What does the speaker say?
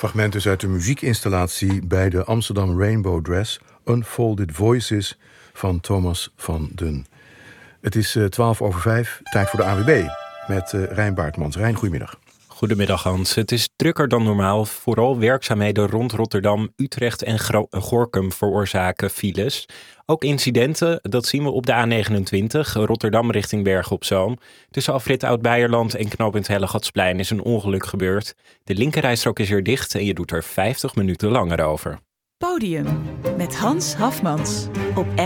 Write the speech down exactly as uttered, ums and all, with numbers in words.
Fragment dus uit de muziekinstallatie bij de Amsterdam Rainbow Dress, Unfolded Voices van Thomas van Dun. Het is uh, twaalf over vijf, tijd voor de A W B met uh, Rijn Baartmans. Rijn, goedemiddag. Goedemiddag Hans. Het is drukker dan normaal. Vooral werkzaamheden rond Rotterdam, Utrecht en Gro- Gorinchem veroorzaken files. Ook incidenten, dat zien we op de A negenentwintig, Rotterdam richting Bergen op Zoom. Tussen afrit Oud-Beijerland en knooppunt Hellegatsplein is een ongeluk gebeurd. De linkerrijstrook is weer dicht en je doet er vijftig minuten langer over. Podium met Hans Hafmans op